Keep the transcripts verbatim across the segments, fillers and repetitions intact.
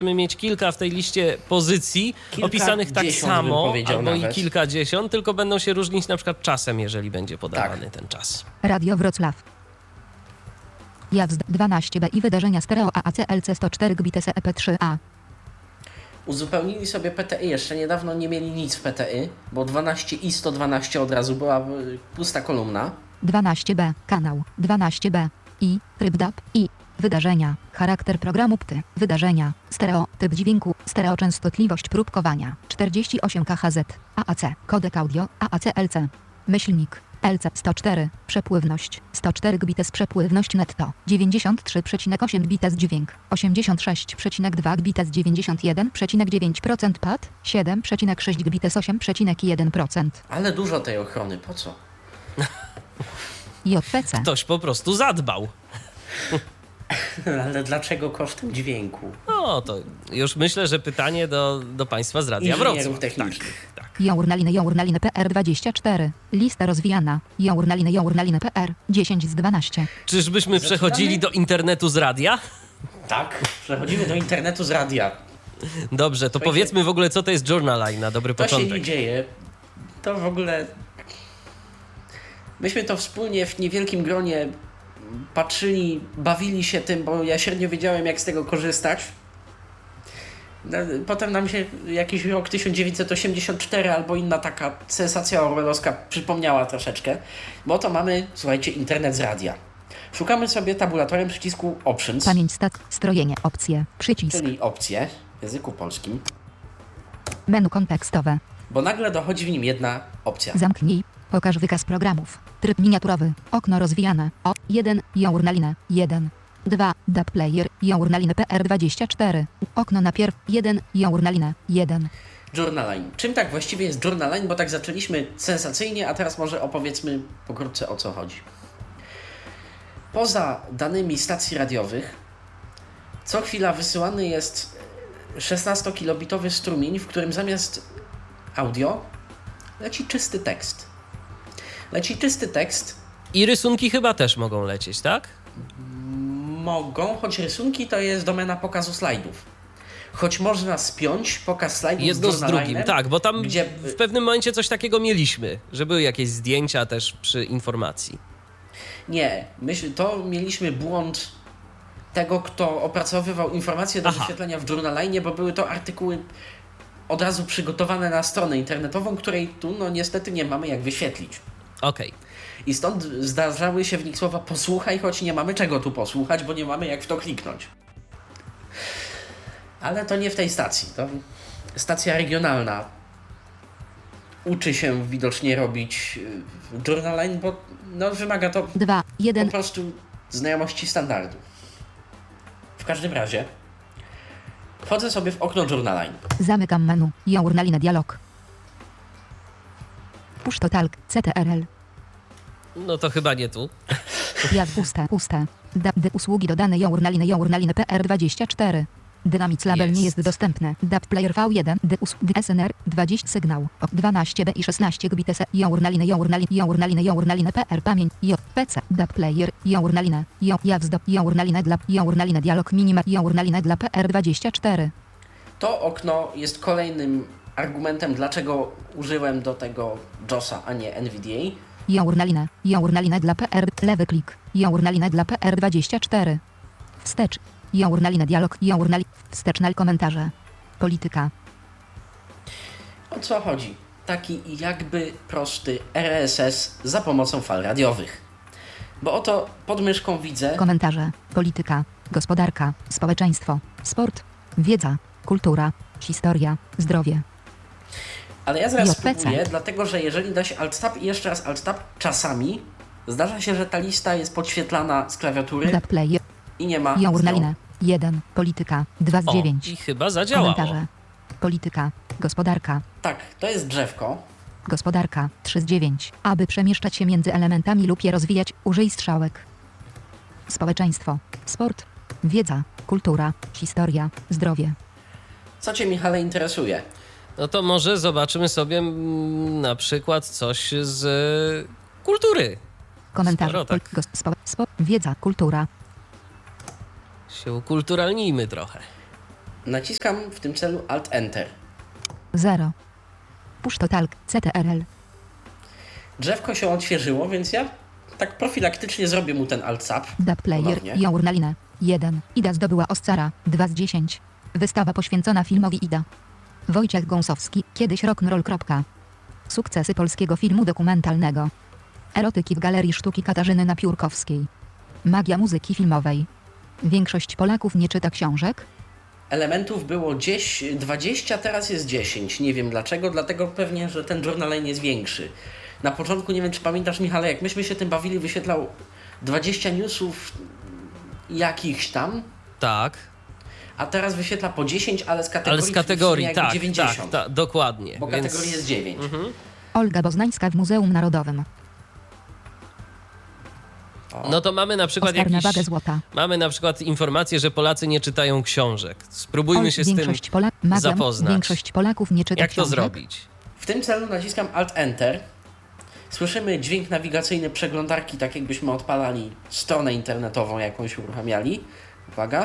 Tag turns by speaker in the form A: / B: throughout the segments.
A: mieć kilka w tej liście pozycji opisanych tak samo, albo nawet i kilkadziesiąt, tylko będą się różnić na przykład czasem, jeżeli będzie podawany tak. ten czas.
B: Radio Wrocław. Jazd dwanaście B i wydarzenia stereo A A C L C sto cztery gbits E P trzy A.
C: Uzupełnili sobie P T Y, jeszcze niedawno nie mieli nic w P T Y, bo dwanaście i sto dwanaście od razu była pusta kolumna.
B: dwanaście B, kanał, dwanaście B, i, tryb D A B, i, wydarzenia, charakter programu P T Y, wydarzenia, stereo, typ dźwięku, stereo, częstotliwość próbkowania, czterdzieści osiem K H Z, A A C, kodek audio, A A C L C, myślnik, L C sto cztery, przepływność, sto cztery gbits przepływność netto, dziewięćdziesiąt trzy przecinek osiem gbits dźwięk, osiemdziesiąt sześć przecinek dwa gbits dziewięćdziesiąt jeden przecinek dziewięć procent P A D, siedem przecinek sześć gbits osiem przecinek jeden procent.
C: Ale dużo tej ochrony, po co?
B: J P C.
A: Ktoś po prostu zadbał.
C: Ale dlaczego kosztem dźwięku?
A: No to już myślę, że pytanie do, do Państwa z Radia Wrocław.
C: technicznych.
A: Tak, tak.
B: Journaliny, journaliny P R dwadzieścia cztery. Lista rozwijana. Journaliny, journaliny P R dziesięć z dwunastu.
A: Czyżbyśmy Zaczynamy? przechodzili do internetu z radia?
C: Tak, przechodzimy do internetu z radia.
A: Dobrze, to Słuchajcie, powiedzmy w ogóle, co to jest Journaline na dobry
C: to
A: początek.
C: To się nie dzieje. To w ogóle... Myśmy to wspólnie w niewielkim gronie patrzyli, bawili się tym, bo ja średnio wiedziałem, jak z tego korzystać. Potem nam się jakiś rok tysiąc dziewięćset osiemdziesiąt cztery albo inna taka sensacja orwellowska przypomniała troszeczkę, bo to mamy, słuchajcie, internet z radia. Szukamy sobie tabulatorem przycisku Options.
B: Pamięć stat, strojenie, opcje, przycisk.
C: Czyli opcje w języku polskim.
B: Menu kontekstowe.
C: Bo nagle dochodzi w nim jedna opcja.
B: Zamknij. Pokaż wykaz programów. Tryb miniaturowy. Okno rozwijane. O jeden. Journaline. jeden. dwa. D A B Player. Journaline P R dwadzieścia cztery. Okno najpierw. jeden. Journaline. jeden.
C: Journaline. Czym tak właściwie jest Journaline? Bo tak zaczęliśmy sensacyjnie, a teraz może opowiedzmy pokrótce, o co chodzi. Poza danymi stacji radiowych co chwila wysyłany jest szesnastokilobitowy strumień, w którym zamiast audio leci czysty tekst. Leci czysty tekst.
A: I rysunki chyba też mogą lecieć, tak?
C: Mogą, choć rysunki to jest domena pokazu slajdów. Choć można spiąć pokaz slajdów
A: jedno
C: z,
A: z drugim, tak, bo tam
C: gdzie...
A: w pewnym momencie coś takiego mieliśmy, że były jakieś zdjęcia też przy informacji.
C: Nie, myśl, to mieliśmy błąd tego, kto opracowywał informacje do Aha. wyświetlenia w Journaline, bo były to artykuły od razu przygotowane na stronę internetową, której tu no niestety nie mamy jak wyświetlić.
A: Okej. Okay.
C: I stąd zdarzały się w nich słowa posłuchaj, choć nie mamy czego tu posłuchać, bo nie mamy jak w to kliknąć. Ale to nie w tej stacji. To stacja regionalna uczy się widocznie robić Journaline, bo no, wymaga to
B: Dwa, jeden.
C: po prostu znajomości standardu. W każdym razie wchodzę sobie w okno Journaline.
B: Zamykam menu. Journaline dialog. Push to talk. C T R L.
A: No to chyba nie tu.
B: Jazd puste, puste. D A B usługi dodane Journaline Journaline P R dwadzieścia cztery. Dynamic label jest. Nie jest dostępny. D A B Player V jeden. D U S D S N R dwadzieścia sygnał. dwanaście B i szesnaście gbits. Journaline Journaline Journaline Journaline P R pamięć. J P C. D A B Player. Journaline. Jazd Journaline dla Journaline dialog minima Journaline dla P R dwadzieścia cztery.
C: To okno jest kolejnym argumentem, dlaczego użyłem do tego JOSa, a nie N V D A.
B: Journaline. Journaline dla P R. Lewy klik. Journaline dla P R dwadzieścia cztery. Wstecz. Journaline dialog. Journaline. Wsteczne komentarze. Polityka.
C: O co chodzi? Taki jakby prosty R S S za pomocą fal radiowych. Bo oto pod myszką widzę...
B: Komentarze. Polityka. Gospodarka. Społeczeństwo. Sport. Wiedza. Kultura. Historia. Zdrowie.
C: Ale ja zaraz
B: J P C.
C: spróbuję, dlatego że jeżeli da się Alt-Tab i jeszcze raz Alt-Tab, czasami zdarza się, że ta lista jest podświetlana z klawiatury i nie ma...
B: Journaline. jeden. Polityka. dwa z dziewięciu.
A: I chyba zadziałało.
B: Komentarze. Polityka. Gospodarka.
C: Tak, to jest drzewko.
B: Gospodarka. trzy z dziewięciu. Aby przemieszczać się między elementami lub je rozwijać, użyj strzałek. Społeczeństwo. Sport. Wiedza. Kultura. Historia. Zdrowie.
C: Co Cię, Michale, interesuje?
A: No to może zobaczymy sobie mm, na przykład coś z y, kultury.
B: Komentarze.
A: Sporo, tak.
B: Go, spo, spo, wiedza. Kultura.
A: Się ukulturalnijmy trochę.
C: Naciskam w tym celu Alt-Enter.
B: zero. Push to talk, C T R L.
C: Drzewko się odświeżyło, więc ja tak profilaktycznie zrobię mu ten Alt-Tab.
B: Dub player, Journaline. jeden. Ida zdobyła Oscara. dwa z dziesięć. Wystawa poświęcona filmowi Ida. Wojciech Gąsowski. Kiedyś rock'n'roll. Sukcesy polskiego filmu dokumentalnego. Erotyki w Galerii Sztuki Katarzyny Napiórkowskiej. Magia muzyki filmowej. Większość Polaków nie czyta książek.
C: Elementów było dziesięć, dwadzieścia, teraz jest dziesięć. Nie wiem dlaczego, dlatego pewnie, że ten Journaline jest większy. Na początku, nie wiem czy pamiętasz, Michale, jak myśmy się tym bawili, wyświetlał dwadzieścia newsów jakichś tam.
A: Tak.
C: A teraz wyświetla po dziesięć, ale z kategorii,
A: ale z kategorii tak,
C: dziewięćdziesiąt.
A: Tak, tak, dokładnie.
C: Bo
A: więc...
C: kategorii jest dziewięć. Mhm.
B: Olga Boznańska w Muzeum Narodowym.
A: No to mamy na przykład
B: jakieś,
A: złota. Mamy na przykład informację, że Polacy nie czytają książek. Spróbujmy Ol, się z tym
B: Polak, Magia,
A: zapoznać.
B: Większość Polaków nie czyta
A: Jak
B: książek.
A: to zrobić?
C: W tym celu naciskam Alt-Enter. Słyszymy dźwięk nawigacyjny przeglądarki, tak jakbyśmy odpalali stronę internetową, jakąś uruchamiali. Uwaga.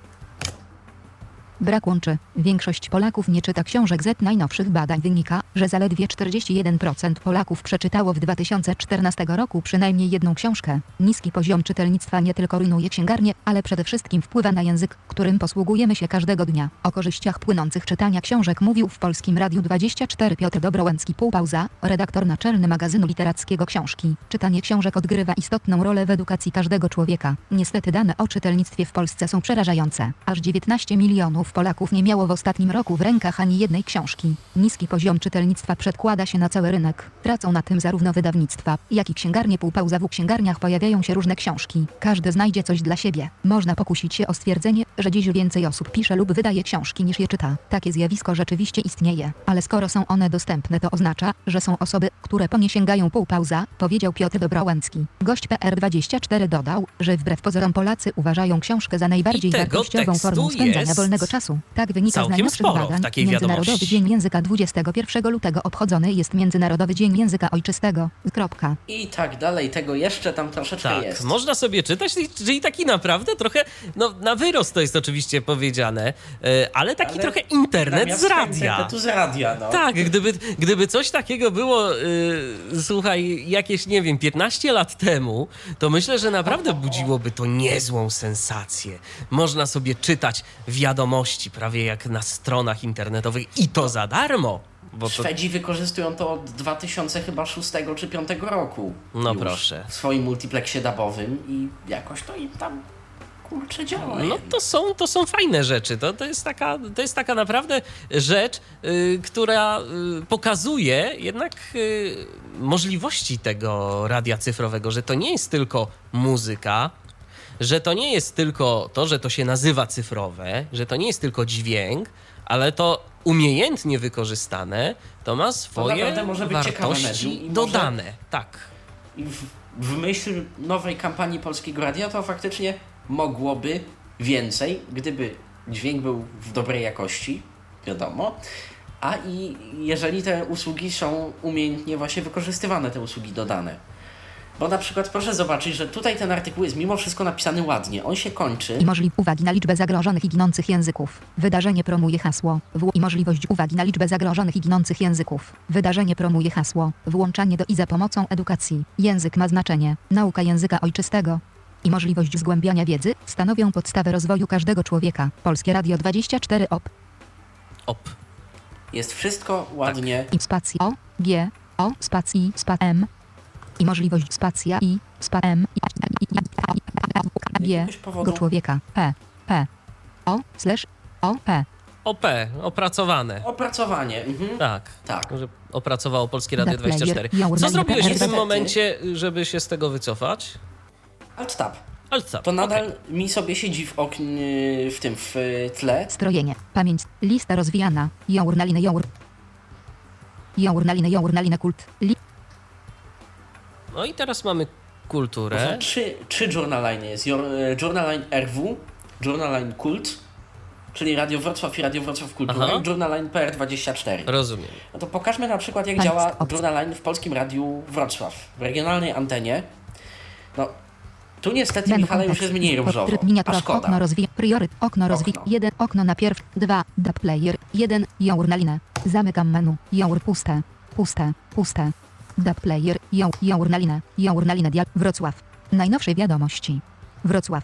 B: Brak łączy. Większość Polaków nie czyta książek. Z najnowszych badań wynika, że zaledwie czterdzieści jeden procent Polaków przeczytało w dwa tysiące czternastym roku przynajmniej jedną książkę. Niski poziom czytelnictwa nie tylko rujnuje księgarnię, ale przede wszystkim wpływa na język, którym posługujemy się każdego dnia. O korzyściach płynących czytania książek mówił w Polskim Radiu dwadzieścia cztery Piotr Dobrołęcki, półpauza, redaktor naczelny magazynu literackiego Książki. Czytanie książek odgrywa istotną rolę w edukacji każdego człowieka. Niestety dane o czytelnictwie w Polsce są przerażające. Aż dziewiętnaście milionów Polaków nie miało w ostatnim roku w rękach ani jednej książki. Niski poziom czytelnictwa przedkłada się na cały rynek. Tracą na tym zarówno wydawnictwa, jak i księgarnie. Półpauza. W księgarniach pojawiają się różne książki. Każdy znajdzie coś dla siebie. Można pokusić się o stwierdzenie, że dziś więcej osób pisze lub wydaje książki niż je czyta. Takie zjawisko rzeczywiście istnieje, ale skoro są one dostępne, to oznacza, że są osoby, które po nie sięgają. Półpauza, powiedział Piotr Dobrołęcki. Gość P R dwadzieścia cztery dodał, że wbrew pozorom Polacy uważają książkę za najbardziej wartościową formą spędzania wolnego czasu. Tak wynika z najnowszych badań. Międzynarodowy
A: wiadomości.
B: Dzień Języka dwudziestego pierwszego lutego obchodzony jest Międzynarodowy Dzień Języka Ojczystego. Kropka.
C: I tak dalej, tego jeszcze tam troszeczkę
A: tak,
C: jest.
A: Można sobie czytać, czyli taki naprawdę trochę, no na wyrost to jest oczywiście powiedziane, ale taki ale trochę internet z radia.
C: Internetu z radia, no.
A: Tak, gdyby, gdyby coś takiego było, yy, słuchaj, jakieś, nie wiem, piętnaście lat temu, to myślę, że naprawdę budziłoby to niezłą sensację. Można sobie czytać wiadomości prawie jak na stronach internetowych i to za darmo. Bo to...
C: Szwedzi wykorzystują to od dwa tysiące szóstego czy piątego roku.
A: No proszę.
C: W swoim multiplexie dubowym i jakoś to im tam kurczę działa.
A: No to są, to są fajne rzeczy. To, to, jest taka, to jest taka naprawdę rzecz, yy, która yy, pokazuje jednak yy, możliwości tego radia cyfrowego, że to nie jest tylko muzyka, że to nie jest tylko to, że to się nazywa cyfrowe, że to nie jest tylko dźwięk, ale to umiejętnie wykorzystane, to ma swoje
C: to może być
A: wartości dodane. Może... Tak.
C: I w, w myśl nowej kampanii Polskiego Radia to faktycznie mogłoby więcej, gdyby dźwięk był w dobrej jakości, wiadomo, a i jeżeli te usługi są umiejętnie właśnie wykorzystywane, te usługi dodane. Bo na przykład proszę zobaczyć, że tutaj ten artykuł jest mimo wszystko napisany ładnie. On się kończy.
B: I możli uwagi na liczbę zagrożonych i ginących języków. Wydarzenie promuje hasło W i możliwość uwagi na liczbę zagrożonych i ginących języków. Wydarzenie promuje hasło włączanie do I za pomocą edukacji. Język ma znaczenie. Nauka języka ojczystego i możliwość zgłębiania wiedzy stanowią podstawę rozwoju każdego człowieka. Polskie Radio dwadzieścia cztery O P.
A: O P.
C: Jest wszystko ładnie.
B: Tak. I spacji O, G, O, spacji, spa, M. I możliwość spacja i spa m i g do człowieka p p o slash o p
A: O P, opracowane.
C: Opracowanie. Mhm.
A: Tak,
C: tak.
A: Że opracowało Polskie Radio dwadzieścia cztery. Co zrobiłeś w tym momencie, żeby się z tego wycofać?
C: Alt-Tab.
A: Alt-Tab.
C: To nadal
A: okay.
C: mi sobie siedzi w oknie, w tym, w tle.
B: Strojenie, pamięć, lista rozwijana, journaliny, jour... journaliny, journaliny, kult, li...
A: No i teraz mamy kulturę.
C: To są trzy, trzy journaline jest. Journaline R W, Journaline Kult, czyli Radio Wrocław i Radio Wrocław Kultura, i Journaline P R dwadzieścia cztery.
A: Rozumiem.
C: No to pokażmy na przykład, jak działa Journaline w Polskim Radiu Wrocław. W regionalnej antenie, no Tu niestety,
B: Menu
C: Michale, już
B: kontekst.
C: jest mniej różowo,
B: Tryb
C: a
B: miniaturowy.
C: szkoda.
B: Okno rozwija. Prioryt. Okno rozwija.
C: Okno.
B: jeden. Okno na pierw. dwa. Dub player. jeden. Jour na linę. Zamykam menu. Jour puste. Puste. Puste. Dub player. Jour. Jour na linę. Jour na linę. Dial. Wrocław. Najnowsze wiadomości. Wrocław.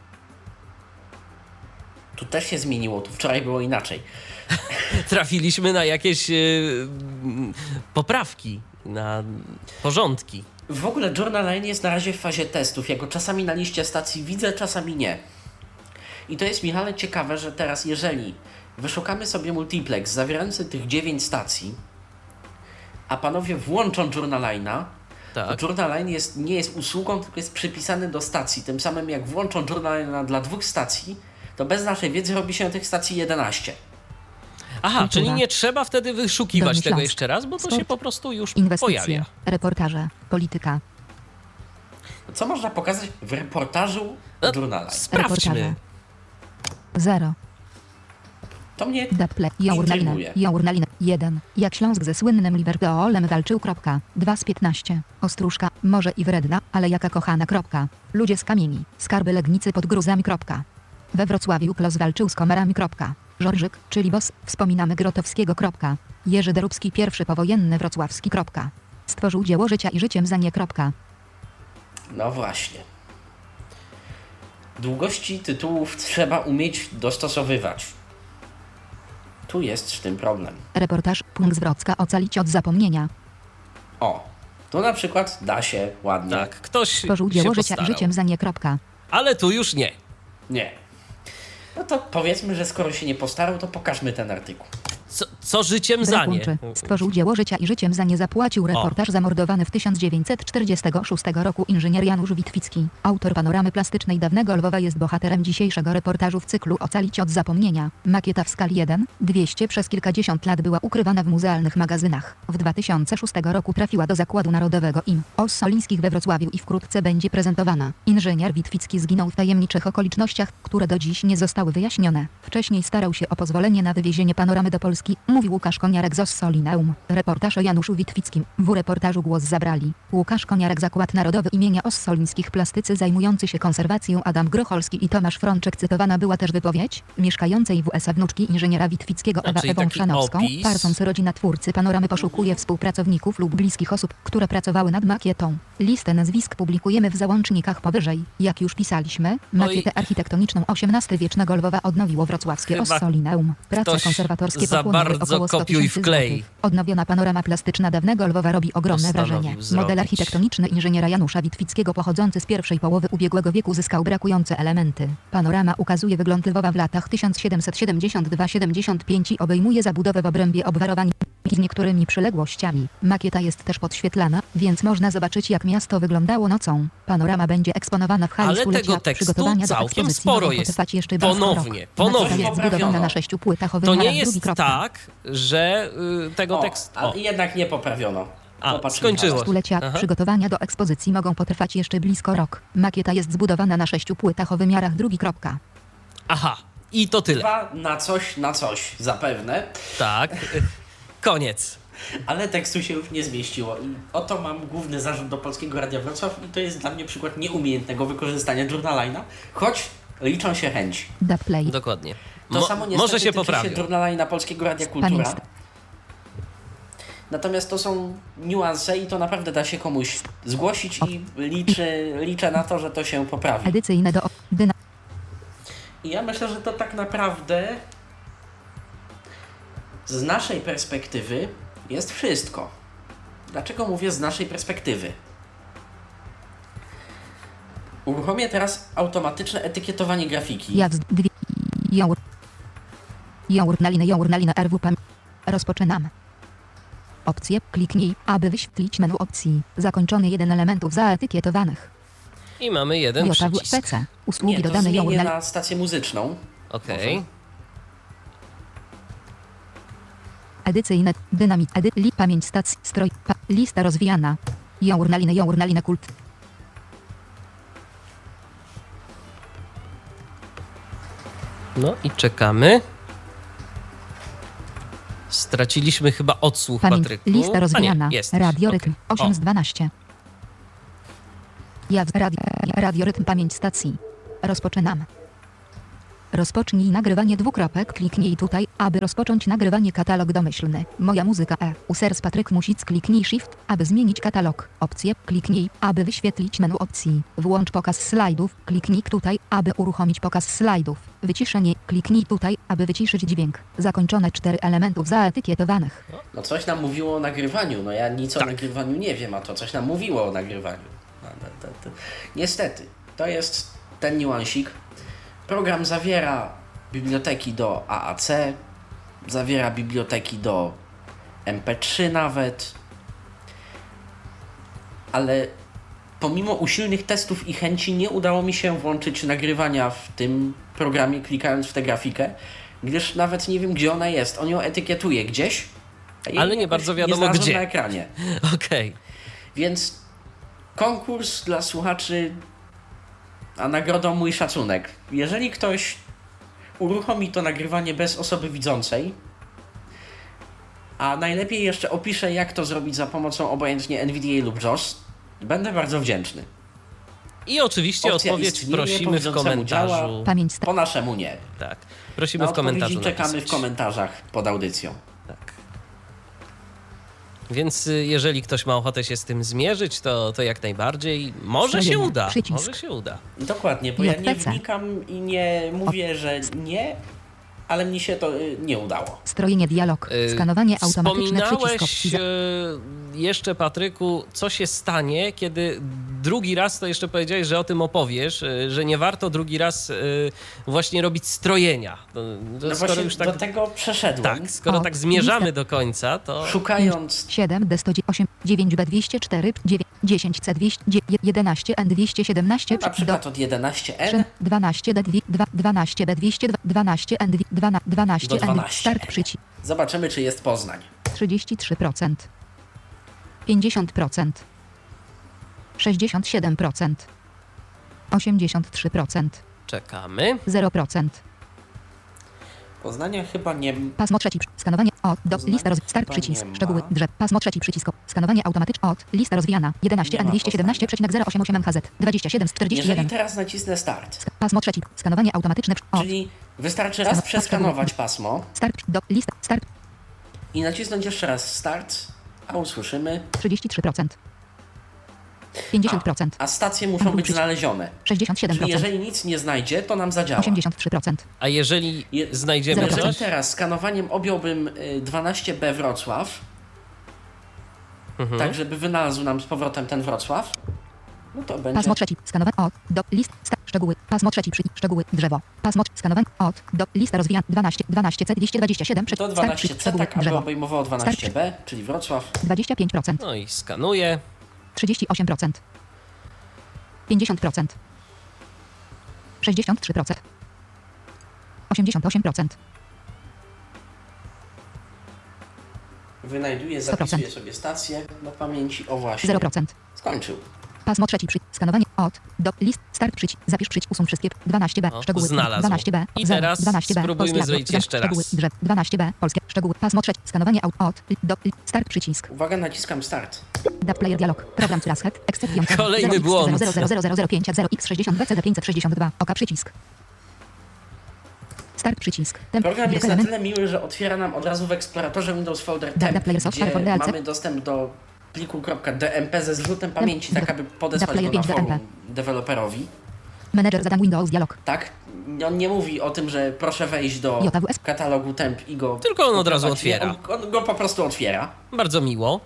C: Tu też się zmieniło, tu wczoraj było inaczej.
A: Trafiliśmy na jakieś e, m, poprawki, na porządki.
C: W ogóle Journaline jest na razie w fazie testów. Ja go czasami na liście stacji widzę, czasami nie. I to jest, Michale, ciekawe, że teraz jeżeli wyszukamy sobie multiplex zawierający tych dziewięć stacji, a panowie włączą Journaline'a,
A: Tak.
C: to Journaline jest, nie jest usługą, tylko jest przypisany do stacji. Tym samym jak włączą Journaline'a dla dwóch stacji, to bez naszej wiedzy robi się tych stacji jedenaście.
A: Aha,
B: Kultura.
A: czyli nie trzeba wtedy wyszukiwać
B: Dolny
A: tego
B: Śląsk.
A: jeszcze raz, bo to
B: Sport.
A: się po prostu już
B: Inwestycje.
A: pojawia.
B: Reportaże. Polityka.
C: Co można pokazać w reportażu
A: No,
C: Journaline?
A: Sprawdźmy.
B: Reportaże. zero.
C: To mnie
B: Daple. Jour na linę.
C: intryguje.
B: Jour na linę. jeden. Jak Śląsk ze słynnym Liverpoolem walczył. Kropka. dwa z piętnastu. Ostróżka. Może i wredna, ale jaka kochana. Kropka. Ludzie z kamieni. Skarby Legnicy pod gruzami. Kropka. We Wrocławiu Klos walczył z komarami. Kropka. Żorżyk, czyli boss. Wspominamy Grotowskiego. Kropka. Jerzy Derubski, pierwszy powojenny wrocławski. Kropka. Stworzył dzieło życia i życiem za nie. Kropka.
C: No właśnie. Długości tytułów trzeba umieć dostosowywać. Tu jest z tym problem.
B: Reportaż. Punkt Zwrocka. Ocalić od zapomnienia.
C: O, tu na przykład da się ładnie.
A: Tak, ktoś
B: Stworzył
A: się
B: dzieło życia i
A: postarał.
B: życiem za nie. Kropka.
A: Ale tu już nie.
C: Nie. No to powiedzmy, że skoro się nie postarał, to pokażmy ten artykuł.
A: Co, co życiem za nie?
B: Brakuńczy. Stworzył dzieło życia i życiem za nie zapłacił. Reportaż zamordowany w tysiąc dziewięćset czterdziestego szóstego roku inżynier Janusz Witwicki. Autor panoramy plastycznej dawnego Lwowa jest bohaterem dzisiejszego reportażu w cyklu Ocalić od zapomnienia. Makieta w skali jeden dwieście przez kilkadziesiąt lat była ukrywana w muzealnych magazynach. W dwa tysiące szóstego roku trafiła do Zakładu Narodowego im. Ossolińskich we Wrocławiu i wkrótce będzie prezentowana. Inżynier Witwicki zginął w tajemniczych okolicznościach, które do dziś nie zostały wyjaśnione. Wcześniej starał się o pozwolenie na wywiezienie panoramy do Polski, mówi Łukasz Koniarek z Ossolineum. Reportaż o Januszu Witwickim. W reportażu głos zabrali Łukasz Koniarek, Zakład Narodowy imienia Ossolińskich, plastycy zajmujący się konserwacją Adam Grocholski i Tomasz Frączek. Cytowana była też wypowiedź mieszkającej w U S A wnuczki inżyniera Witwickiego
A: A,
B: Ewa
A: czyli
B: Ewą
A: taki
B: Chrzanowską.
A: opis.
B: Parsons, rodzina twórcy panoramy, poszukuje współpracowników lub bliskich osób, które pracowały nad makietą. Listę nazwisk publikujemy w załącznikach powyżej. Jak już pisaliśmy, makietę architektoniczną osiemnastowiecznego Lwowa odnowiło wrocławskie
A: Chyba
B: Ossolineum. Prace
A: ktoś
B: konserwatorskie
A: za
B: pochłonęły
A: bardzo
B: około sto
A: kopiuj
B: tysięcy
A: wklej.
B: złotych. Odnowiona panorama plastyczna dawnego Lwowa robi ogromne
A: Postanowił
B: wrażenie.
A: zrobić.
B: Model architektoniczny inżyniera Janusza Witwickiego pochodzący z pierwszej połowy ubiegłego wieku zyskał brakujące elementy. Panorama ukazuje wygląd Lwowa w latach tysiąc siedemset siedemdziesiąt dwa do siedemdziesiąt pięć i obejmuje zabudowę w obrębie obwarowań z niektórymi przyległościami. Makieta jest też podświetlana, więc można zobaczyć, jak miasto wyglądało nocą. Panorama będzie eksponowana w hali
A: Ale
B: stulecia.
A: tego tekstu
B: Przygotowania do
A: całkiem
B: ekspozycji
A: sporo
B: mogą
A: jest.
B: potrwać jeszcze blisko
A: Ponownie,
B: rok.
A: ponownie.
B: Makieta jest zbudowana
C: Poprawiono.
B: na sześciu płytach o
A: To
B: wymiarach
A: nie jest
B: drugi. Kropka.
A: tak, że y, tego
C: O,
A: tekstu...
C: a
A: O,
C: jednak nie poprawiono.
A: A,
C: Popatrz,
A: skończyło.
C: Michale.
B: Stulecia
A: Aha.
B: przygotowania do ekspozycji mogą potrwać jeszcze blisko rok. Makieta jest zbudowana na sześciu płytach o wymiarach drugi. Kropka.
A: aha, i to tyle.
C: Dwa na coś, na coś, zapewne.
A: Tak, y, koniec.
C: Ale tekstu się już nie zmieściło. I oto mam główny zarzut do Polskiego Radia Wrocław i to jest dla mnie przykład nieumiejętnego wykorzystania Journaline'a, choć liczą się chęci.
B: Dub play.
A: Dokładnie.
C: To
A: Mo-
C: samo niestety
A: może się
C: tyczy
A: poprawią.
C: się Journaline'a Polskiego Radia Kultura.
B: Pamięć.
C: Natomiast to są niuanse i to naprawdę da się komuś zgłosić i liczy, liczę na to, że to się poprawi.
B: Edycyjne do dyna.
C: I ja myślę, że to tak naprawdę z naszej perspektywy jest wszystko. Dlaczego mówię z naszej perspektywy? Uruchomię teraz automatyczne etykietowanie grafiki.
B: Jak z dwie. Jour. Jour na linę, jour na linę, R W P. Rozpoczynamy. Opcje. Kliknij, aby wyświetlić menu opcji. Zakończony jeden elementów zaetykietowanych.
A: I mamy jeden
B: J W
A: przycisk.
B: P C. Usługi
C: Nie, to
B: dodane jour
C: zmienię
B: na
C: na stację muzyczną.
A: Okej.
B: Edycyjne. Dynamit. Edyt. Li. Pamięć stacji. Stroj. Pa, lista rozwijana. Jour na linę, jour na linę, kult.
A: No i czekamy. Straciliśmy chyba odsłuch,
B: Pamięć.
A: Patryku.
B: Lista rozwijana.
A: A nie, jest.
B: Radiorytm.
A: Okej.
B: osiem
A: O,
B: z dwunastu. Ja radio. Radiorytm pamięć stacji. Rozpoczynam. Rozpocznij nagrywanie dwukropek. Kliknij tutaj, aby rozpocząć nagrywanie. Katalog domyślny. Moja muzyka E. Users Patryk Music. Kliknij Shift, aby zmienić katalog. Opcje. Kliknij, aby wyświetlić menu opcji. Włącz pokaz slajdów. Kliknij tutaj, aby uruchomić pokaz slajdów. Wyciszenie. Kliknij tutaj, aby wyciszyć dźwięk. Zakończone cztery elementów zaetykietowanych.
C: No coś nam mówiło o nagrywaniu. No ja nic
A: Tak.
C: o nagrywaniu nie wiem, a to coś nam mówiło o nagrywaniu. No, to, to, to. Niestety, to jest ten niuansik. Program zawiera biblioteki do A A C, zawiera biblioteki do M P trzy nawet, ale pomimo usilnych testów i chęci nie udało mi się włączyć nagrywania w tym programie, klikając w tę grafikę, gdyż nawet nie wiem, gdzie ona jest. On ją etykietuje gdzieś, a jej
A: Ale nie
C: jakoś
A: bardzo wiadomo
C: znalazłem
A: gdzie.
C: na ekranie.
A: Okej. Okay.
C: Więc konkurs dla słuchaczy, a nagrodą mój szacunek. Jeżeli ktoś uruchomi to nagrywanie bez osoby widzącej, a najlepiej jeszcze opisze, jak to zrobić za pomocą obojętnie N V D A lub JAWS, będę bardzo wdzięczny.
A: I oczywiście
C: Opcja
A: odpowiedź
C: istnieje,
A: prosimy w
C: powidzącemu
A: komentarzu.
C: działa.
B: Pamięć sta-
C: Po naszemu nie.
A: Tak. Prosimy
C: Na
A: w komentarzu
C: odpowiedzi czekamy
A: napisać.
C: w komentarzach pod audycją.
A: Tak. Więc y, jeżeli ktoś ma ochotę się z tym zmierzyć, to, to jak najbardziej. Może się
B: Strojenia.
A: uda.
B: Przycisk.
A: Może się uda.
C: Dokładnie, bo ja nie
B: J P C.
C: wnikam i nie mówię, że nie, ale mi się to y, nie udało.
B: Strojenie dialog.
A: Y,
B: Skanowanie automatyczne. Przycisk
A: Wspominałeś
B: opcji.
A: y, jeszcze, Patryku, co się stanie, kiedy drugi raz, to jeszcze powiedziałeś, że o tym opowiesz, y, że nie warto drugi raz y, właśnie robić strojenia. To, to
C: No
A: skoro
C: właśnie
A: już tak,
C: do tego przeszedłem.
A: tak, skoro
B: O,
A: tak zmierzamy
B: lista.
A: do końca, to
C: Szukając
B: siedem D sto osiem, dziewięć B dwieście cztery, dziewięć, dziesięć C dwieście, jedenaście N dwieście siedemnaście,
C: na przykład od jedenaście N
B: dwanaście D dwanaście B dwieście, dwanaście N dwanaście
C: do
B: N
C: dwanaście
B: start
C: N.
B: przycisk
C: Zobaczymy, czy jest Poznań.
B: trzydzieści trzy procent, pięćdziesiąt procent, sześćdziesiąt siedem procent, osiemdziesiąt trzy procent,
A: czekamy.
B: zero procent.
C: Poznania chyba nie...
B: Pasmo trzeci. Skanowanie od. Do.
C: Poznania
B: Lista roz... Start
C: chyba
B: przycisk.
C: nie ma.
B: Szczegóły. Drzew. Pasmo trzeci przycisk. Skanowanie automatyczne od. Lista rozwijana. jedenaście
C: Nie
B: N
C: ma
B: dwieście siedemnaście zero osiem osiem M H Z. dwadzieścia siedem z czterdzieści
C: Jeżeli
B: jeden.
C: teraz nacisnę start,
B: Sk- Pasmo trzeci. Skanowanie automatyczne od.
C: czyli wystarczy raz
B: Skanować
C: przeskanować pasmo
B: Start. Do. Lista. Start.
C: i nacisnąć jeszcze raz start, a usłyszymy,
B: trzydzieści trzy procent. pięćdziesiąt procent.
C: a stacje muszą być znalezione.
B: sześćdziesiąt siedem
C: Czyli
B: procent.
C: jeżeli nic nie znajdzie, to nam zadziała.
B: osiemdziesiąt trzy procent.
A: A jeżeli
C: Je-
A: znajdziemy
B: zero
C: Jeżeli
B: procent.
A: coś,
C: teraz skanowaniem objąłbym y, dwanaście B Wrocław,
A: Mhm.
C: tak żeby wynalazł nam z powrotem ten Wrocław, no to będzie...
B: Pasmo trzeci. Skanowanie od. Do. List. Start. Szczegóły. Pasmo trzeci. Przy... Szczegóły. Drzewo. Pasmo. Skanowanie od. Do. Lista rozwijana. dwanaście. dwanaście C dwieście dwadzieścia siedem. Przy...
C: To
B: Start.
C: dwanaście
B: Przy...
C: C,
B: Szczegóły.
C: tak aby
B: Drzewo.
C: obejmowało dwanaście B, czyli Wrocław.
B: dwadzieścia pięć procent.
A: No i skanuję.
B: trzydzieści osiem procent. pięćdziesiąt procent. sześćdziesiąt trzy procent. osiemdziesiąt osiem procent.
C: Wynajduje,
B: sto procent.
C: zapisuje sobie stację do pamięci. O właśnie,
B: zero procent.
C: skończył.
B: Pasmo trzeci. Przy... Skanowanie od. Do. List. Start. Przycisk. Zapisz przycisk. Usuń wszystkie. dwanaście B.
A: O,
B: Szczegóły.
A: znalazł.
B: dwanaście B.
A: I
B: zero.
A: teraz
B: dwanaście B.
A: spróbujmy
B: Polskie
A: zrobić
B: Jadło.
A: jeszcze
B: Szczegóły.
A: raz.
B: Drzew. dwanaście B. Polskie. Szczegóły. Pasmo trzecie. Skanowanie od. od do. Start. Przycisk.
C: Uwaga, naciskam start.
B: Da player dialog. Program Trashet. Exception.
A: Kolejny błąd.
B: zero zero zero zero zero pięć zero X sześćdziesiąt dwa C D pięćset sześćdziesiąt dwa. Oka przycisk. Start przycisk. Temp.
C: Program jest na
B: element.
C: tyle miły, że otwiera nam od razu w eksploratorze Windows Folder
B: Da- da
C: temp,
B: player software for
C: gdzie
B: D L C.
C: mamy dostęp do pliku .dmp ze zrzutem pamięci, tak aby podesłać
B: player
C: go na
B: pięć
C: forum
B: D M
C: deweloperowi.
B: Manager zadań Windows dialog.
C: Tak? On nie mówi o tym, że proszę wejść do
B: J W S.
C: katalogu temp i go...
A: Tylko on od razu
C: pokazać. Nie,
A: otwiera.
C: On, on go po prostu otwiera.
A: Bardzo miło.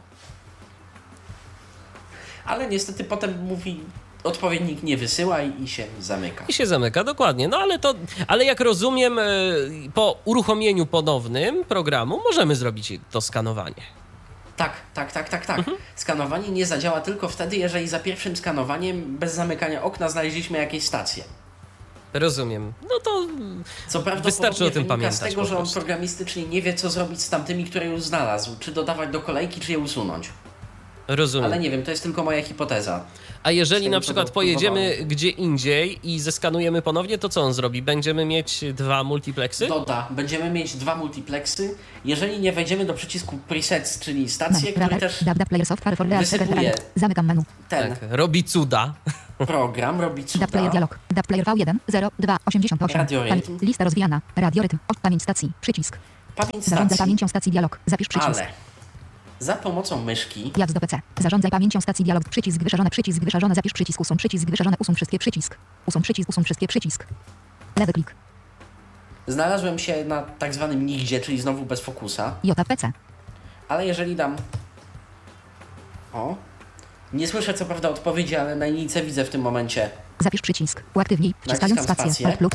C: Ale niestety potem mówi, odpowiednik nie wysyła i, i się zamyka.
A: I się zamyka, dokładnie. No ale to, ale jak rozumiem, e, po uruchomieniu ponownym programu możemy zrobić to skanowanie.
C: Tak, tak, tak, tak, tak.
A: Mhm.
C: Skanowanie nie zadziała tylko wtedy, jeżeli za pierwszym skanowaniem bez zamykania okna znaleźliśmy jakieś stacje.
A: Rozumiem. No to
C: Co prawdopodobnie
A: wystarczy o tym
C: wynika z
A: pamiętać
C: tego,
A: po
C: że on
A: prostu.
C: programistycznie nie wie, co zrobić z tamtymi, które już znalazł. Czy dodawać do kolejki, czy je usunąć.
A: rozumiem.
C: Ale nie wiem, to jest tylko moja hipoteza.
A: A jeżeli
C: tego,
A: na
C: co
A: przykład
C: go
A: pojedziemy
C: próbowałem.
A: gdzie indziej i zeskanujemy ponownie, to co on zrobi? Będziemy mieć dwa multiplexy?
C: Doda, będziemy mieć dwa multiplexy. Jeżeli nie wejdziemy do przycisku presets, czyli stacje,
B: Da,
C: który
B: da,
C: też
B: da, da player software for D L C.
C: wysypuje
B: Zamykam menu.
C: ten
A: Tak, robi cuda.
C: program robi cuda.
B: Dub player dialog. Dub player V jeden zero dwa osiemdziesiąt osiem.
C: Radiorytm.
B: Pamię- Lista rozwijana. Radiorytm. O, pamięć stacji. Przycisk.
C: Pamięć
B: Zarządzaj
C: stacji,
B: pamięcią stacji dialog. Zapisz przycisk.
C: ale za pomocą myszki
B: Jazd do P C. Zarządzaj pamięcią stacji dialog. Przycisk wyszarzony. Przycisk wyszarzony. Zapisz przycisk. Usuń przycisk wyszarzony. Usuń wszystkie przycisk. Usuń przycisk. Usuń wszystkie przycisk. Lewy klik.
C: znalazłem się na tak zwanym nigdzie, czyli znowu bez fokusa,
B: J P C.
C: ale jeżeli dam... O... Nie słyszę co prawda odpowiedzi, ale na linijce widzę w tym momencie.
B: Zapisz przycisk. Uaktywnij. Wciskając
C: Naciskam
B: spację.
C: spację.
B: Alt lub.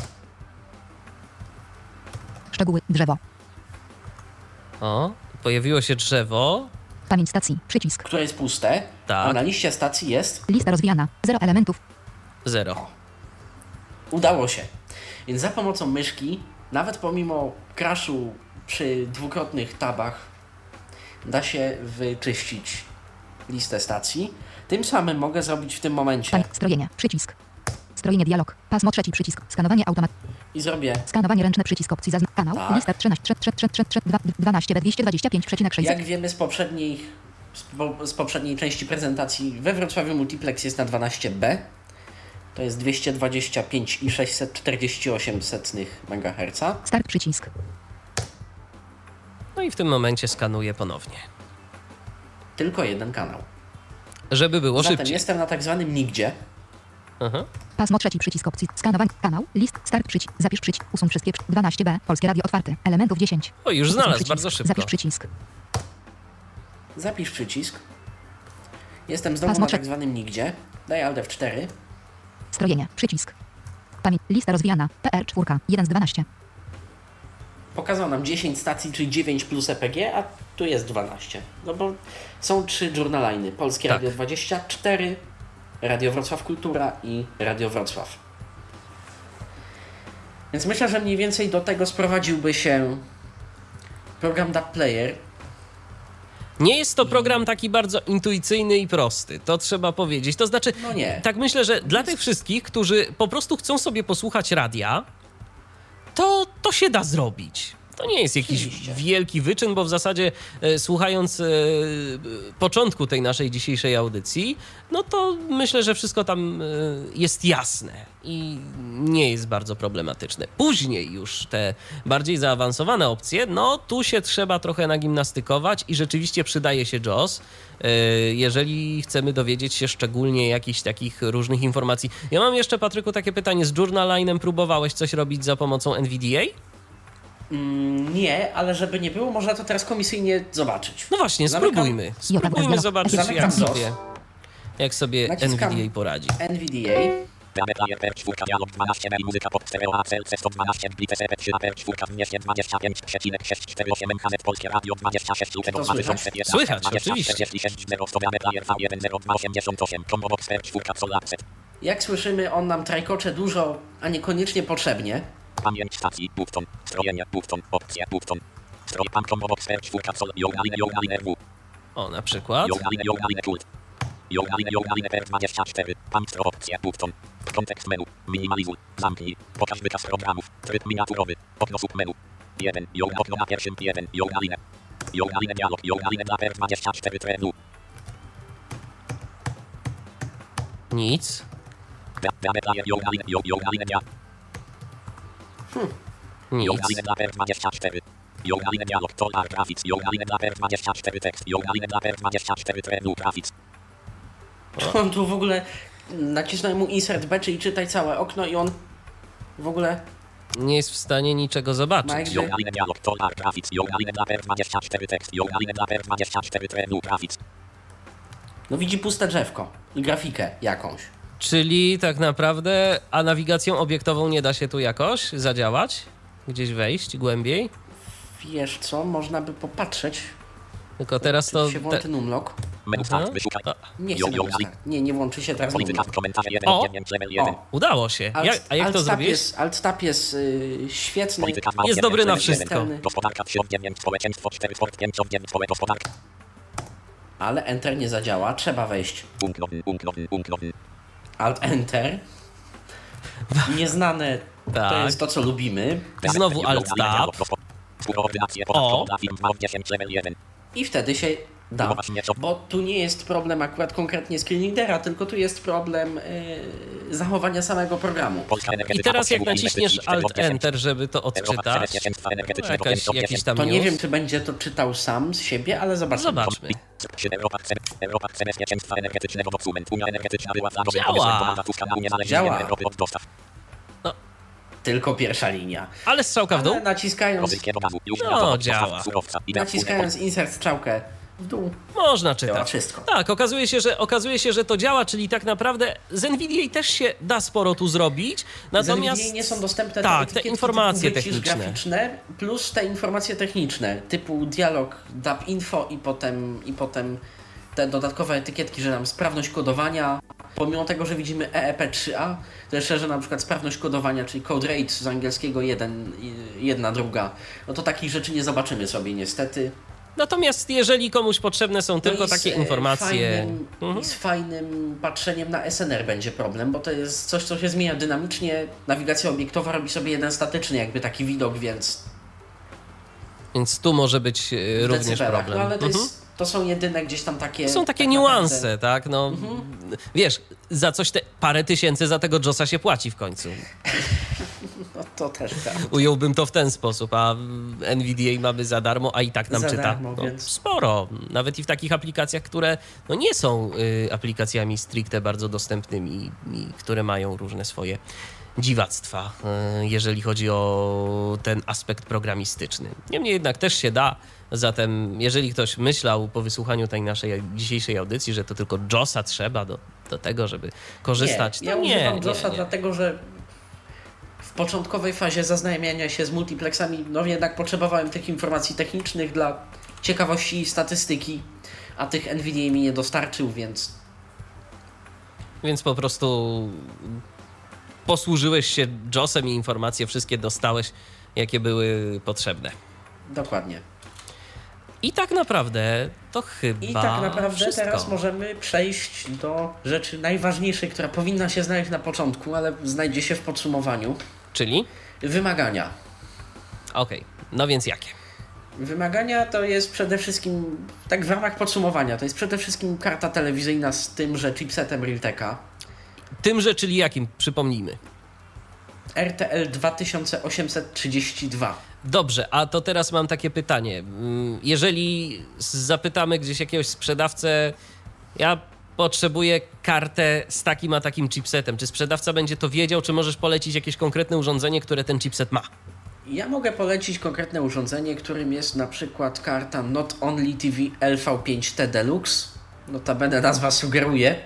B: Szczegóły. Drzewo.
A: O, pojawiło się drzewo.
B: Pamięć stacji. Przycisk.
C: Które jest puste,
A: Tak.
C: a na liście stacji jest...
B: Lista rozwijana. Zero elementów.
A: Zero.
C: Udało się. Więc za pomocą myszki, nawet pomimo crashu przy dwukrotnych tabach, da się wyczyścić listę stacji. Tym samym mogę zrobić w tym momencie
B: Pamięć. Strojenie. Przycisk. Strojenie dialog. Pasmo trzeci przycisk. Skanowanie automat.
C: i zrobię
B: Skanowanie ręczne przycisk opcji zazn... Kanał.
C: Tak.
B: Lista trzynaście dwanaście B dwieście dwadzieścia pięć przecinek sześć.
C: Jak wiemy z poprzedniej, z, po, z poprzedniej części prezentacji, we Wrocławiu Multiplex jest na dwanaście B. To jest dwieście dwadzieścia pięć i sześćset czterdzieści osiem megaherca.
B: Start przycisk.
A: No i w tym momencie skanuję ponownie.
C: Tylko jeden kanał.
A: Żeby było
C: Zatem
A: szybciej.
C: jestem na tak zwanym nigdzie.
A: Aha.
B: Pasmo trzeci przycisk opcji. Skanowanie. Kanał. List. Start przycisk. Zapisz przycisk. Usuń wszystkie. przy- dwanaście B. Polskie radio otwarte. Elementów dziesięć.
A: O, już
B: Usuń
A: znalazł,
B: przycisk.
A: bardzo szybko.
B: Zapisz przycisk.
C: Zapisz przycisk. Jestem znowu
B: Pasmo
C: na tak
B: trze-
C: zwanym nigdzie. Daję Alt F cztery.
B: Strojenie. Przycisk. Pamięć. Lista rozwijana. P R cztery. jeden z dwunastu.
C: Pokazał nam dziesięć stacji, czyli dziewięć plus E P G, a tu jest dwanaście. No bo są trzy journaliny. Polskie
A: Tak.
C: Radio dwadzieścia cztery, Radio Wrocław Kultura i Radio Wrocław. Więc myślę, że mniej więcej do tego sprowadziłby się program Dub Player.
A: Nie jest to program taki bardzo intuicyjny i prosty, to trzeba powiedzieć. To znaczy,
C: No nie.
A: tak myślę, że dla tych wszystkich, którzy po prostu chcą sobie posłuchać radia, to, to się da zrobić. To nie jest jakiś
C: Oczywiście.
A: wielki wyczyn, bo w zasadzie e, słuchając e, początku tej naszej dzisiejszej audycji, no to myślę, że wszystko tam e, jest jasne i nie jest bardzo problematyczne. Później już te bardziej zaawansowane opcje, no tu się trzeba trochę nagimnastykować i rzeczywiście przydaje się J O S, e, jeżeli chcemy dowiedzieć się szczególnie jakichś takich różnych informacji. Ja mam jeszcze, Patryku, takie pytanie. Z Journalinem próbowałeś coś robić za pomocą N V D A?
C: Mm, nie, ale żeby nie było, można to teraz komisyjnie zobaczyć.
A: No właśnie,
C: Zamykam-
A: spróbujmy. Spróbujmy
B: Zamykam
A: zobaczyć,
C: Zamykam
A: jak
C: Z O S.
A: sobie, jak sobie
C: Naciskam
A: N V D A poradzi.
C: N V D A.
D: Dane player per cztery dialog dwanaście B i muzyka pod stereo A C L C sto dwanaście bity C P trzy A per cztery dwieście dwadzieścia pięć przecinek sześć cztery osiem M H Z Polskie Radio dwadzieścia sześć lutego
C: To
D: dwa
C: słychać?
D: tysiące piętnaście
A: Słychać,
D: dwadzieścia
A: oczywiście.
D: czterdzieści sześć zero sto dane player V jeden zero dwa osiemdziesiąt osiem combo box per cztery sol accept.
C: Jak słyszymy, on nam trajkocze dużo, a niekoniecznie potrzebnie.
D: Pamięć stacji, button, strojenie, button, opcje, button. Stroj, pan combo box per cztery sol, jogaline, jogaline R W.
A: O, na przykład.
D: Jogaline, jogaline kult. Jogaline, jogaline per dwadzieścia cztery. Państro opcje, button. Kontekst menu. Minimalizuj. Zamknij. Pokaż wykaz programów. Tryb miniaturowy. Okno submenu. jeden. Yoga, okno na pierwszym jeden. Jogaline. Jogaline dialog. Jogaline dla per dwadzieścia cztery trenu.
A: Nic.
D: Dane player jogaline. Jogaline dialog.
A: Nic.
D: Jogaline dla per dwadzieścia cztery. Jogaline dialog. Tolar graphics. Jogaline dla per dwadzieścia cztery tekst. Jogaline dla per dwadzieścia cztery trenu graphics.
C: On tu w ogóle nacisnął mu insert B, czyli czytaj całe okno i on w ogóle
A: Nie jest w stanie niczego zobaczyć.
C: ma jakby...
D: Jogaline dialog. Tolar graphics. Jogaline dla per dwadzieścia cztery tekst. Jogaline dla per dwadzieścia cztery trenu graphics.
C: No widzi puste drzewko i grafikę jakąś.
A: Czyli tak naprawdę, a nawigacją obiektową nie da się tu jakoś zadziałać? Gdzieś wejść głębiej?
C: Wiesz co, można by popatrzeć.
A: Tylko teraz
C: Czy
A: to...
C: się
A: Te...
C: włączy numlock?
D: Menu
A: Aha.
D: start. Wyszukaj.
A: A,
C: Nie chcę
D: Jo-
C: menu start. Nie, nie włączy się teraz
D: Polityka
C: numlock.
D: komentarze jeden
A: O!
D: dziewięć level jeden.
C: O,
A: udało się.
C: Alt,
A: Jak, a jak to
C: alt tab
A: zrobiłeś?
C: jest, alt tab jest yy, świetny.
D: Polityka
A: Jest dobry na
D: dziewięć level
A: wszystko.
D: jeden. Gospodarka trzy dziewięć, społeczeństwo cztery dziewięć dziewięć, gospodarka.
C: Ale Enter nie zadziała, trzeba wejść.
D: Punkt nowy, punkt nowy, punkt nowy.
C: Alt Enter. Nieznane to
A: Tak.
C: jest to, co lubimy.
A: Znowu alt tab.
D: Współordynacje
A: O.
D: podatkowa film dwa dziesięć level jeden.
C: I wtedy się da, bo tu nie jest problem akurat konkretnie screenreadera, tylko tu jest problem yy, zachowania samego programu.
A: I teraz jak naciśniesz Alt-Enter, żeby to odczytać, no jakaś, jakiś tam
C: to
A: news.
C: nie wiem, czy będzie to czytał sam z siebie, ale zobaczymy.
A: Zobaczmy.
C: Działa. Działa.
A: No.
C: Tylko pierwsza linia.
A: Ale strzałka w dół?
C: Ale naciskając...
A: No, działa.
C: Naciskając insert strzałkę w dół.
A: Można czytać.
C: Działa wszystko.
A: Tak, okazuje się, że, okazuje się, że to działa, czyli tak naprawdę z NVIDIA też się da sporo tu zrobić. Natomiast
C: z NVIDIA nie są dostępne
A: tak, te informacje techniczne.
C: graficzne plus te informacje techniczne typu dialog dap info i potem, i potem te dodatkowe etykietki, że nam sprawność kodowania, pomimo tego, że widzimy E E P trzy A, to jeszcze, że na przykład sprawność kodowania, czyli code rate z angielskiego jeden, jedna druga, no to takich rzeczy nie zobaczymy sobie niestety.
A: Natomiast jeżeli komuś potrzebne są tylko
C: no
A: takie informacje...
C: Fajnym, mhm. I z fajnym patrzeniem na S N R będzie problem, bo to jest coś, co się zmienia dynamicznie. Nawigacja obiektowa robi sobie jeden statyczny jakby taki widok, więc...
A: Więc tu może być również problem.
C: No ale to,
A: mhm.
C: jest, to są jedyne gdzieś tam takie...
A: Są takie
C: tak
A: niuanse,
C: naprawdę.
A: tak? No, mhm. Wiesz, za coś te parę tysięcy za tego JOSa się płaci w końcu.
C: No to też tak.
A: Ująłbym to w ten sposób, a NVIDIA mamy za darmo, a i tak nam
C: za
A: czyta
C: darmo,
A: no,
C: więc...
A: sporo. Nawet i w takich aplikacjach, które no, nie są y, aplikacjami stricte bardzo dostępnymi i które mają różne swoje dziwactwa, y, jeżeli chodzi o ten aspekt programistyczny. Niemniej jednak też się da. Zatem jeżeli ktoś myślał po wysłuchaniu tej naszej dzisiejszej audycji, że to tylko JOSa trzeba do, do tego, żeby korzystać,
C: nie,
A: to
C: ja
A: nie,
C: używam
A: nie,
C: JOSa
A: nie.
C: dlatego, że w początkowej fazie zaznajamiania się z multiplexami, no jednak potrzebowałem tych informacji technicznych dla ciekawości i statystyki, a tych NVIDIA mi nie dostarczył, więc...
A: Więc po prostu posłużyłeś się JOSem i informacje wszystkie dostałeś, jakie były potrzebne.
C: Dokładnie.
A: I tak naprawdę to chyba
C: I tak naprawdę
A: wszystko.
C: Teraz możemy przejść do rzeczy najważniejszej, która powinna się znaleźć na początku, ale znajdzie się w podsumowaniu.
A: Czyli?
C: Wymagania.
A: Okej, okay. No więc jakie?
C: Wymagania to jest przede wszystkim, tak w ramach podsumowania, to jest przede wszystkim karta telewizyjna z tymże chipsetem Realteka.
A: Tymże, czyli jakim? Przypomnijmy.
C: R T L dwa tysiące osiemset trzydzieści dwa.
A: Dobrze, a to teraz mam takie pytanie. Jeżeli zapytamy gdzieś jakiegoś sprzedawcę, ja potrzebuję kartę z takim a takim chipsetem, czy sprzedawca będzie to wiedział, czy możesz polecić jakieś konkretne urządzenie, które ten chipset ma?
C: Ja mogę polecić konkretne urządzenie, którym jest na przykład karta Not Only T V L V pięć T Deluxe. Notabene nazwa sugeruje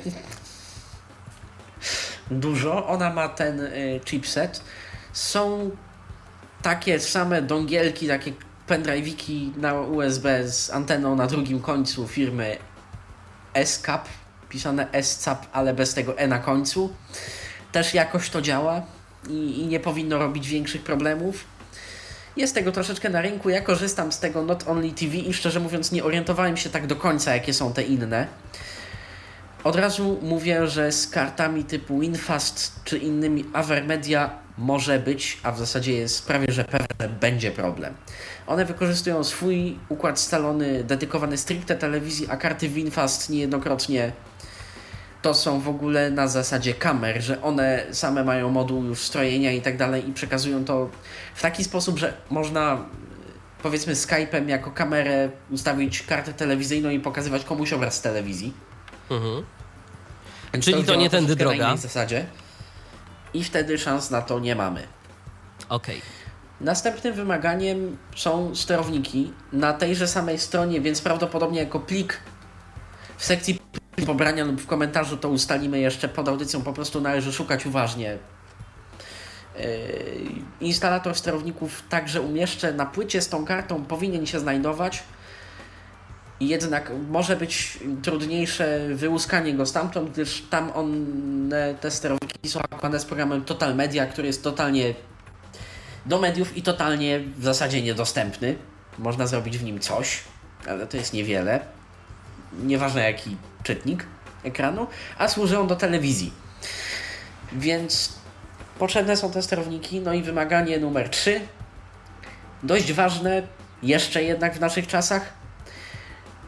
C: dużo. Ona ma ten y, chipset. Są takie same dongielki, takie pendrive'iki na U S B z anteną na drugim końcu firmy S C A P, pisane S C A P, ale bez tego E na końcu. Też jakoś to działa i, i nie powinno robić większych problemów. Jest tego troszeczkę na rynku. Ja korzystam z tego Not Only T V i szczerze mówiąc nie orientowałem się tak do końca, jakie są te inne. Od razu mówię, że z kartami typu WinFast czy innymi Avermedia może być, a w zasadzie jest prawie że pewne, będzie problem. One wykorzystują swój układ scalony dedykowany stricte telewizji, a karty WinFast niejednokrotnie to są w ogóle na zasadzie kamer, że one same mają moduł już strojenia i tak dalej i przekazują to w taki sposób, że można powiedzmy Skype'em jako kamerę ustawić kartę telewizyjną i pokazywać komuś obraz z telewizji.
A: Mhm.
C: Więc
A: Czyli to, to nie tędy droga.
C: Na innej zasadzie. I wtedy szans na to nie mamy.
A: Okej. Okay.
C: Następnym wymaganiem są sterowniki na tejże samej stronie, więc prawdopodobnie jako plik w sekcji pobrania lub w komentarzu to ustalimy jeszcze pod audycją, po prostu należy szukać uważnie. Yy, instalator sterowników także umieszczę na płycie z tą kartą, powinien się znajdować. Jednak może być trudniejsze wyłuskanie go stamtąd, gdyż tam one, te sterowniki są pakowane z programem Total Media, który jest totalnie do mediów i totalnie w zasadzie niedostępny. Można zrobić w nim coś, ale to jest niewiele. Nieważne jaki czytnik ekranu, a służy on do telewizji. Więc potrzebne są te sterowniki. No i wymaganie numer trzy. Dość ważne, jeszcze jednak w naszych czasach.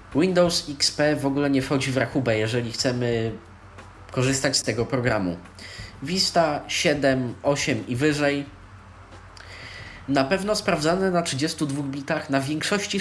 C: Windows X P w ogóle nie wchodzi w rachubę, jeżeli chcemy korzystać z tego programu. Vista siedem, osiem i wyżej. Na pewno sprawdzane na trzydziestu dwóch bitach na większości